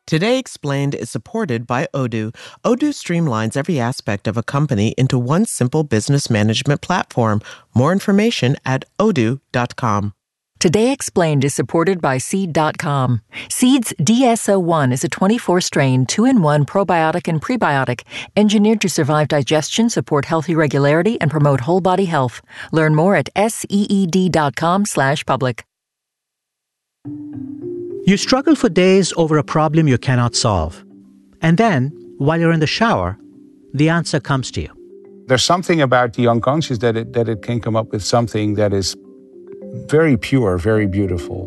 Today Explained is supported by Odoo. Odoo streamlines every aspect of a company into one simple business management platform. More information at odoo.com. Today Explained is supported by Seed.com. Seed's DSO1 is a 24-strain, 2-in-1 probiotic and prebiotic, engineered to survive digestion, support healthy regularity, and promote whole body health. Learn more at seed.com/public. You struggle for days over a problem you cannot solve. And then, while you're in the shower, the answer comes to you. There's something about the unconscious that it can come up with something that is very pure, very beautiful.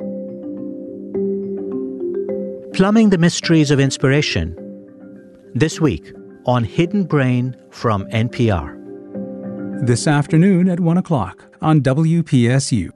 Plumbing the mysteries of inspiration. This week on Hidden Brain from NPR. This afternoon at 1 o'clock on WPSU.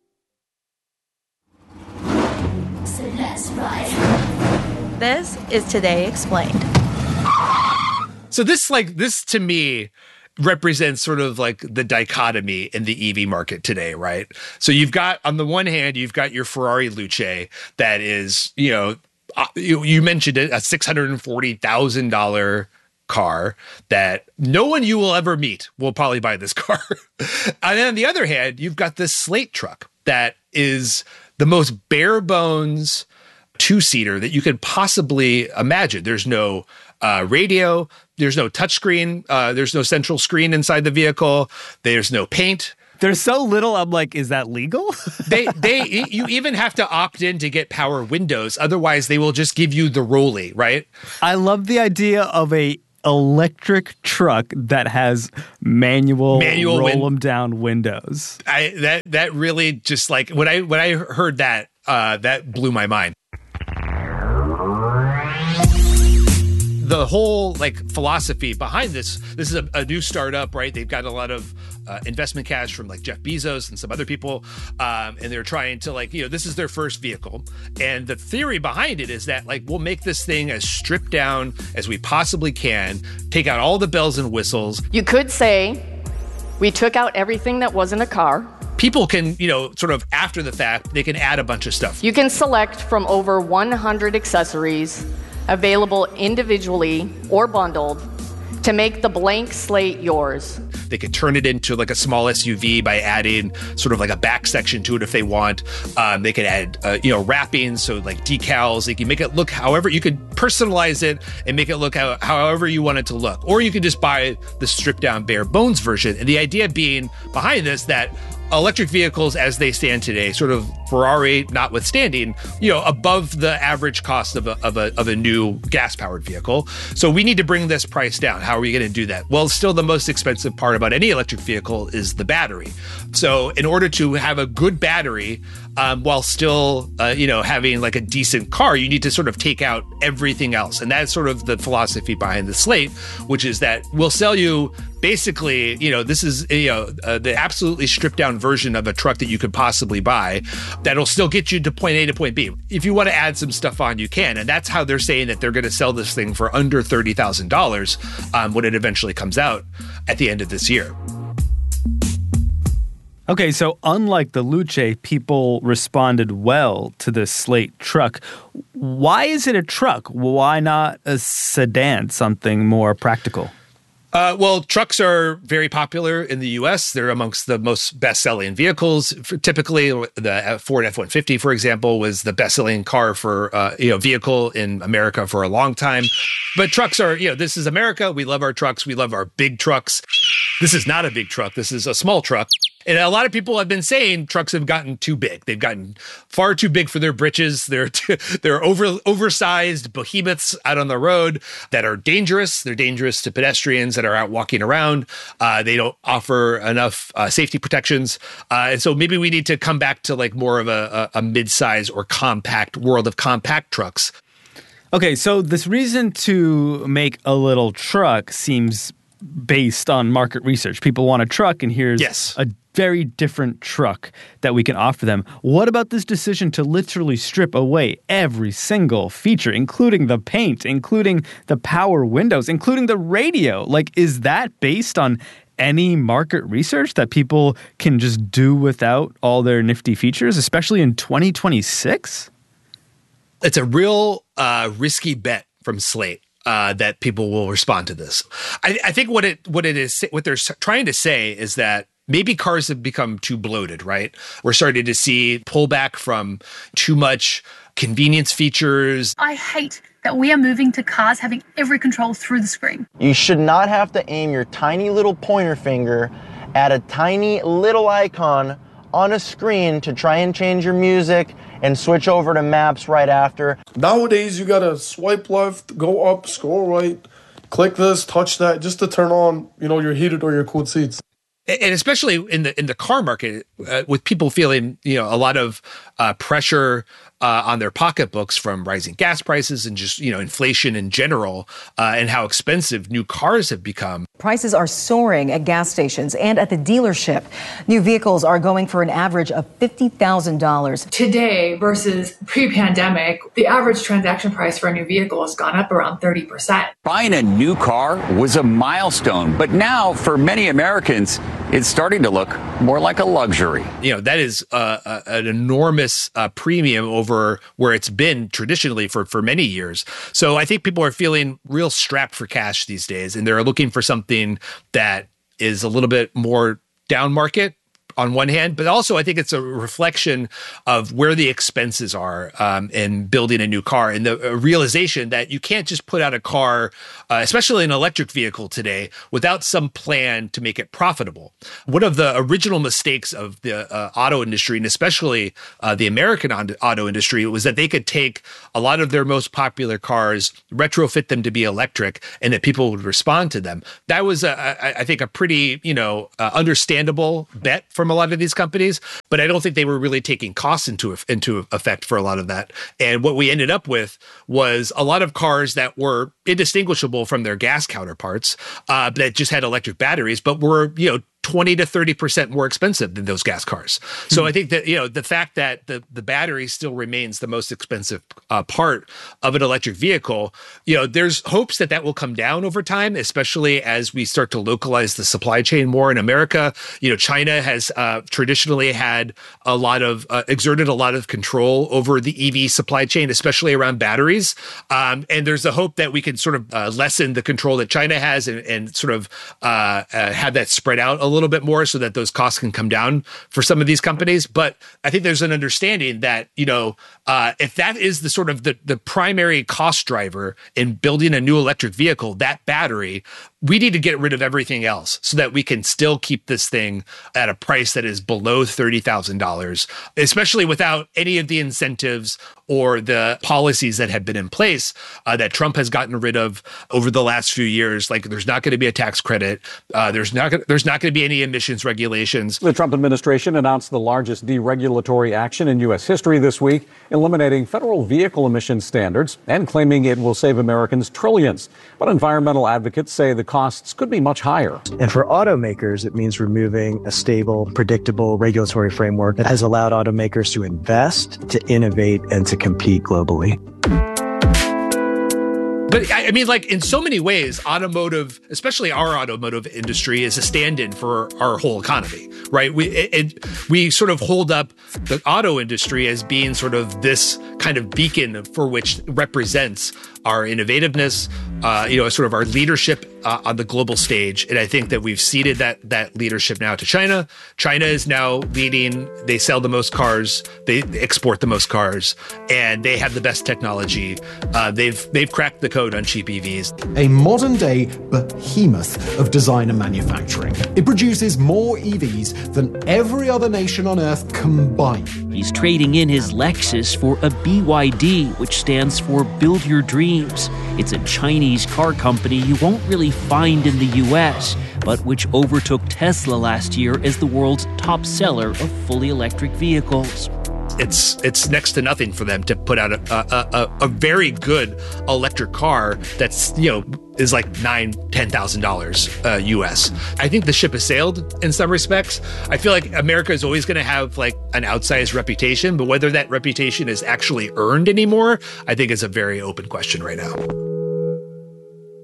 This is Today Explained. So this to me represents sort of like the dichotomy in the EV market today, right? So you've got, on the one hand, you've got your Ferrari Luce that is, you mentioned it, a $640,000 car that no one you will ever meet will probably buy this car. And then on the other hand, you've got this Slate truck that is the most bare bones two-seater that you could possibly imagine. There's no radio, there's no touchscreen, there's no central screen inside the vehicle, there's no paint. There's so little, I'm like, is that legal? You even have to opt in to get power windows, otherwise they will just give you the rollie, right? I love the idea of a electric truck that has manual roll them down windows. That really just like when I heard that, that blew my mind. The whole philosophy behind this is a new startup, right? They've got a lot of investment cash from Jeff Bezos and some other people. And they're trying to this is their first vehicle. And the theory behind it is that we'll make this thing as stripped down as we possibly can, take out all the bells and whistles. You could say we took out everything that wasn't a car. People can, sort of after the fact, they can add a bunch of stuff. You can select from over 100 accessories available individually or bundled to make the blank slate yours. They could turn it into a small SUV by adding sort of a back section to it if they want. They could add, wrappings, so decals. They can make it look however, you could personalize it and make it look however you want it to look. Or you could just buy the stripped down bare bones version. And the idea being behind this that electric vehicles as they stand today, sort of Ferrari notwithstanding, above the average cost of a new gas-powered vehicle. So we need to bring this price down. How are we going to do that? Well, still the most expensive part about any electric vehicle is the battery. So in order to have a good battery, while still, having a decent car, you need to sort of take out everything else. And that's sort of the philosophy behind the Slate, which is that we'll sell you basically, this is, the absolutely stripped down version of a truck that you could possibly buy that'll still get you to point A to point B. If you want to add some stuff on, you can. And that's how they're saying that they're going to sell this thing for under $30,000 when it eventually comes out at the end of this year. Okay, so unlike the Luce, people responded well to the Slate truck. Why is it a truck? Why not a sedan, something more practical? Well, trucks are very popular in the U.S. They're amongst the most best-selling vehicles. Typically, the Ford F-150, for example, was the best-selling car for vehicle in America for a long time. But trucks are, this is America. We love our trucks. We love our big trucks. This is not a big truck. This is a small truck. And a lot of people have been saying trucks have gotten too big. They've gotten far too big for their britches. They're oversized behemoths out on the road that are dangerous. They're dangerous to pedestrians that are out walking around. They don't offer enough safety protections. And so maybe we need to come back to more of a mid-size or compact world of compact trucks. Okay, so this reason to make a little truck seems based on market research. People want a truck, and here's a very different truck that we can offer them. What about this decision to literally strip away every single feature, including the paint, including the power windows, including the radio? Is that based on any market research that people can just do without all their nifty features, especially in 2026? It's a real risky bet from Slate that people will respond to this. I think what they're trying to say is that maybe cars have become too bloated, right? We're starting to see pullback from too much convenience features. I hate that we are moving to cars having every control through the screen. You should not have to aim your tiny little pointer finger at a tiny little icon on a screen to try and change your music and switch over to maps right after. Nowadays, you gotta swipe left, go up, scroll right, click this, touch that, just to turn on, your heated or your cooled seats. And especially in the car market, with people feeling, a lot of pressure on their pocketbooks from rising gas prices and just, inflation in general, and how expensive new cars have become. Prices are soaring at gas stations and at the dealership. New vehicles are going for an average of $50,000. Today versus pre-pandemic, the average transaction price for a new vehicle has gone up around 30%. Buying a new car was a milestone, but now for many Americans, it's starting to look more like a luxury. That is an enormous premium over where it's been traditionally for many years. So I think people are feeling real strapped for cash these days, and they're looking for something that is a little bit more down market on one hand, but also I think it's a reflection of where the expenses are in building a new car, and the realization that you can't just put out a car, especially an electric vehicle today, without some plan to make it profitable. One of the original mistakes of the auto industry, and especially the American auto industry, was that they could take a lot of their most popular cars, retrofit them to be electric, and that people would respond to them. That was, I think, a pretty, understandable bet from a lot of these companies, but I don't think they were really taking costs into effect for a lot of that. And what we ended up with was a lot of cars that were indistinguishable from their gas counterparts, that just had electric batteries, but were, 20 to 30% more expensive than those gas cars. So I think that, the fact that the battery still remains the most expensive part of an electric vehicle, there's hopes that will come down over time, especially as we start to localize the supply chain more in America. China has traditionally had exerted a lot of control over the EV supply chain, especially around batteries. And there's a hope that we can sort of lessen the control that China has and sort of have that spread out a little bit more so that those costs can come down for some of these companies. But I think there's an understanding that, if that is the sort of the primary cost driver in building a new electric vehicle, that battery, we need to get rid of everything else so that we can still keep this thing at a price that is below $30,000, especially without any of the incentives or the policies that have been in place that Trump has gotten rid of over the last few years. Like, there's not going to be a tax credit. There's not going to be any emissions regulations. The Trump administration announced the largest deregulatory action in U.S. history this week, eliminating federal vehicle emission standards and claiming it will save Americans trillions. But environmental advocates say the costs could be much higher. And for automakers, it means removing a stable, predictable regulatory framework that has allowed automakers to invest, to innovate, and to compete globally. But I mean, like, in so many ways, automotive, especially our automotive industry, is a stand-in for our whole economy, right? We sort of hold up the auto industry as being sort of this kind of beacon for which represents our innovativeness, sort of our leadership on the global stage. And I think that we've ceded that leadership now to China. China is now leading. They sell the most cars. They export the most cars, and they have the best technology. They've cracked the code on cheap EVs. A modern-day behemoth of design and manufacturing. It produces more EVs than every other nation on Earth combined. He's trading in his Lexus for a BYD, which stands for Build Your Dreams. It's a Chinese car company you won't really find in the U.S., but which overtook Tesla last year as the world's top seller of fully electric vehicles. It's next to nothing for them to put out a very good electric car that's, is like $9,000-$10,000 US. I think the ship has sailed in some respects. I feel like America is always going to have like an outsized reputation, but whether that reputation is actually earned anymore, I think is a very open question right now.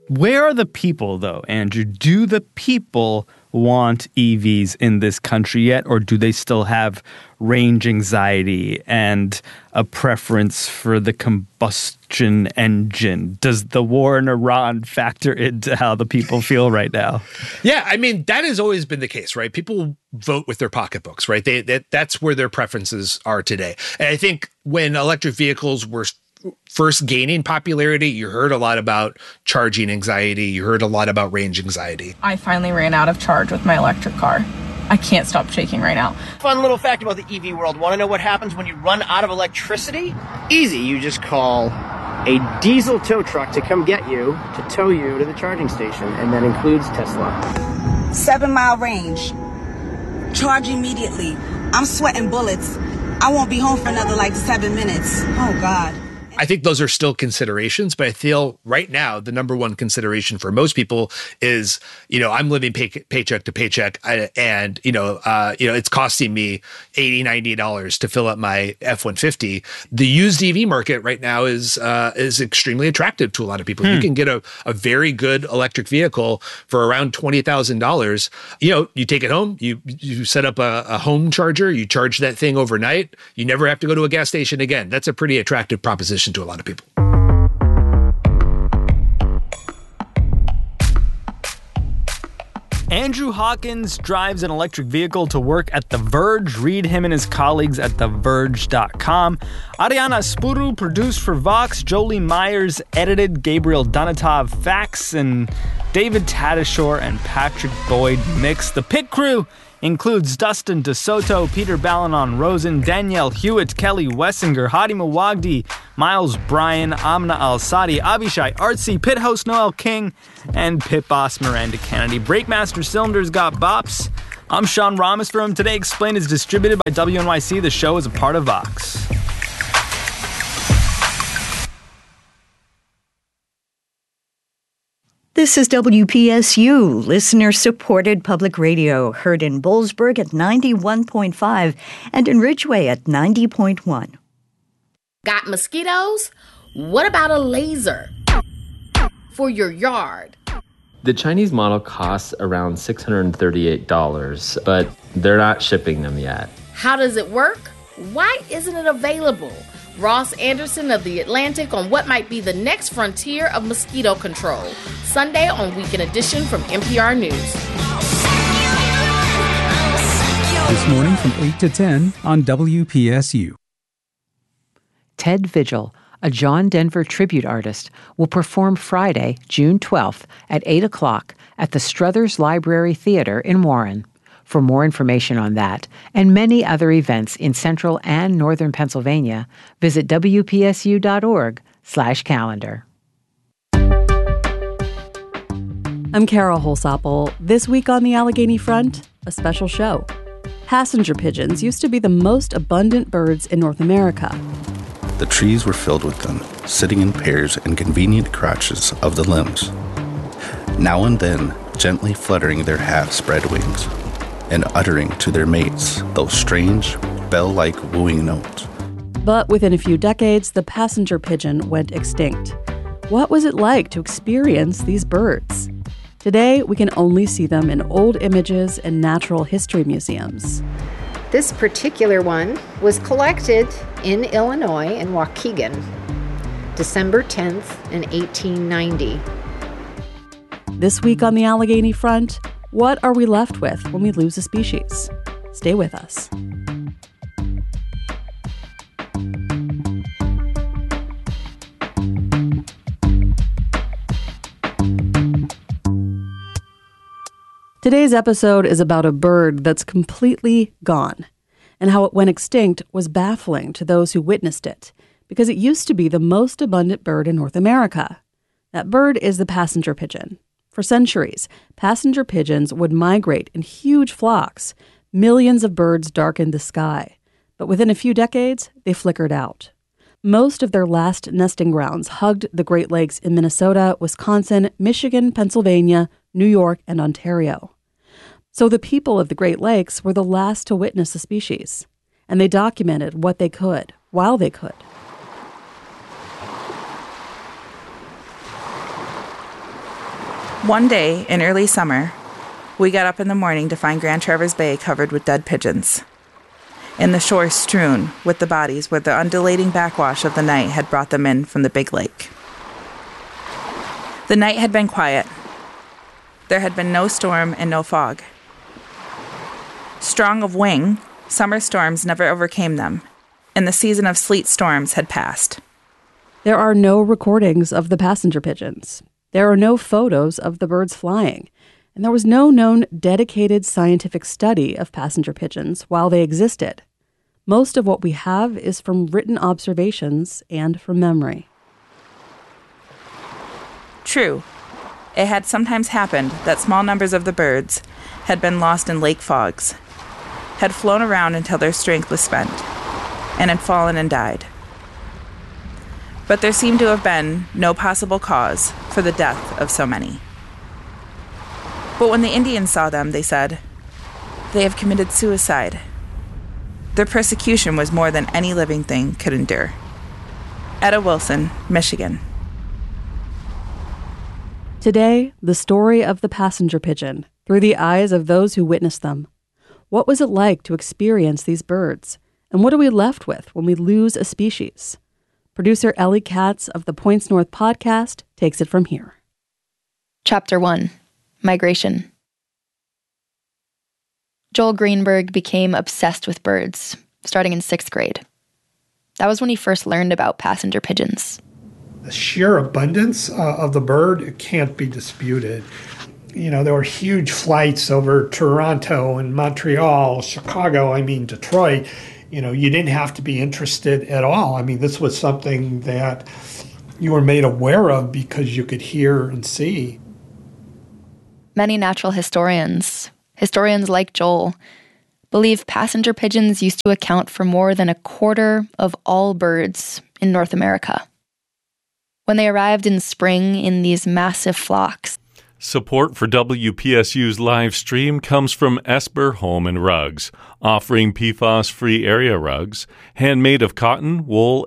Where are the people, though, Andrew? Do the people want EVs in this country yet, or do they still have range anxiety and a preference for the combustion engine? Does the war in Iran factor into how the people feel right now? Yeah, I mean, that has always been the case, right? People vote with their pocketbooks, right? That's where their preferences are today. And I think when electric vehicles were first gaining popularity, you heard a lot about charging anxiety. You heard a lot about range anxiety. I finally ran out of charge with my electric car. I can't stop shaking right now. Fun little fact about the EV world. Want to know what happens when you run out of electricity? Easy. You just call a diesel tow truck to come get you, to tow you to the charging station, and that includes Tesla. 7-mile range. Charge immediately. I'm sweating bullets. I won't be home for another 7 minutes. Oh, God. I think those are still considerations, but I feel right now the number one consideration for most people is, I'm living paycheck to paycheck, and it's costing me $80, $90 to fill up my F-150. The used EV market right now is extremely attractive to a lot of people. You can get a very good electric vehicle for around $20,000. You take it home, you set up a home charger, you charge that thing overnight. You never have to go to a gas station again. That's a pretty attractive proposition to a lot of people. Andrew Hawkins drives an electric vehicle to work at The Verge. Read him and his colleagues at TheVerge.com. Ariana Spuru produced for Vox. Jolie Myers edited. Gabriel Donatov fax. And David Tadashore and Patrick Boyd mixed. The pit crew includes Dustin DeSoto, Peter Balanon-Rosen, Danielle Hewitt, Kelly Wessinger, Hadi Mawagdi, Miles Bryan, Amna Al-Sadi, Abishai Artsy, pit host Noel King, and pit boss Miranda Kennedy. Breakmaster Cylinders got bops. I'm Sean Ramos from Today Explained is distributed by WNYC. The show is a part of Vox. This is WPSU, listener-supported public radio, heard in Boalsburg at 91.5 and in Ridgeway at 90.1. Got mosquitoes? What about a laser for your yard? The Chinese model costs around $638, but they're not shipping them yet. How does it work? Why isn't it available? Ross Anderson of The Atlantic on what might be the next frontier of mosquito control. Sunday on Weekend Edition from NPR News. This morning from 8 to 10 on WPSU. Ted Vigil, a John Denver tribute artist, will perform Friday, June 12th at 8 o'clock at the Struthers Library Theater in Warren. For more information on that and many other events in central and northern Pennsylvania, visit wpsu.org/calendar. I'm Carol Holsapple. This week on the Allegheny Front, a special show. Passenger pigeons used to be the most abundant birds in North America. The trees were filled with them, sitting in pairs in convenient crotches of the limbs, now and then gently fluttering their half-spread wings and uttering to their mates those strange, bell-like wooing notes. But within a few decades, the passenger pigeon went extinct. What was it like to experience these birds? Today, we can only see them in old images and natural history museums. This particular one was collected in Illinois in Waukegan, December 10th in 1890. This week on the Allegheny Front, what are we left with when we lose a species? Stay with us. Today's episode is about a bird that's completely gone, and how it went extinct was baffling to those who witnessed it, because it used to be the most abundant bird in North America. That bird is the passenger pigeon. For centuries, passenger pigeons would migrate in huge flocks. Millions of birds darkened the sky. But within a few decades, they flickered out. Most of their last nesting grounds hugged the Great Lakes in Minnesota, Wisconsin, Michigan, Pennsylvania, New York, and Ontario. So the people of the Great Lakes were the last to witness the species, and they documented what they could, while they could. One day in early summer, we got up in the morning to find Grand Traverse Bay covered with dead pigeons, and the shore strewn with the bodies where the undulating backwash of the night had brought them in from the big lake. The night had been quiet. There had been no storm and no fog. Strong of wing, summer storms never overcame them, and the season of sleet storms had passed. There are no recordings of the passenger pigeons. There are no photos of the birds flying, and there was no known dedicated scientific study of passenger pigeons while they existed. Most of what we have is from written observations and from memory. True, it had sometimes happened that small numbers of the birds had been lost in lake fogs, had flown around until their strength was spent, and had fallen and died. But there seemed to have been no possible cause for the death of so many. But when the Indians saw them, they said, "They have committed suicide." Their persecution was more than any living thing could endure. Etta Wilson, Michigan. Today, the story of the passenger pigeon through the eyes of those who witnessed them. What was it like to experience these birds? And what are we left with when we lose a species? Producer Ellie Katz of the Points North podcast takes it from here. Chapter 1. Migration. Joel Greenberg became obsessed with birds, starting in 6th grade. That was when he first learned about passenger pigeons. The sheer abundance of the bird can't be disputed. You know, there were huge flights over Toronto and Montreal, Chicago, Detroit. You know, you didn't have to be interested at all. This was something that you were made aware of because you could hear and see. Many natural historians like Joel, believe passenger pigeons used to account for more than a quarter of all birds in North America. When they arrived in spring in these massive flocks. Support for WPSU's live stream comes from Esper Home and Rugs, offering PFAS-free area rugs, handmade of cotton, wool,